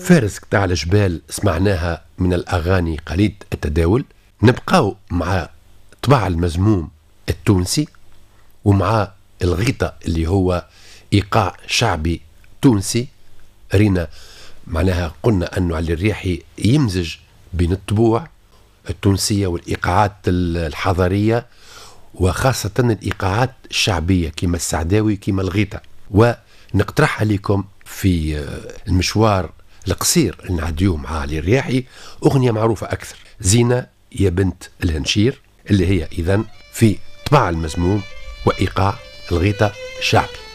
فارس قطاع الجبال سمعناها من الأغاني قليلة التداول. نبقاو مع طباع المزموم التونسي ومع الغيطة اللي هو إيقاع شعبي تونسي. رينا معناها قلنا أنه علي الرياحي يمزج بين الطبوع التونسية والإيقاعات الحضارية، وخاصة الإيقاعات الشعبية كما السعداوي كما الغيطة. ونقترح عليكم في المشوار القصير اللي نعديوه مع علي الرياحي أغنية معروفة أكثر، زينة يا بنت الهنشير، اللي هي إذن في طباع المزموم وإيقاع الغيطة الشعبي.